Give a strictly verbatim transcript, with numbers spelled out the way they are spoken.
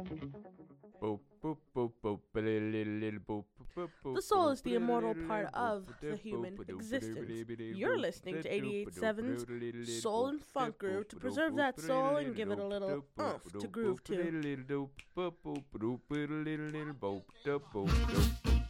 The soul is the immortal part of the human existence. You're listening to eighty-eight point seven's Soul and Funk Groove to preserve that soul and give it a little oomph to groove to.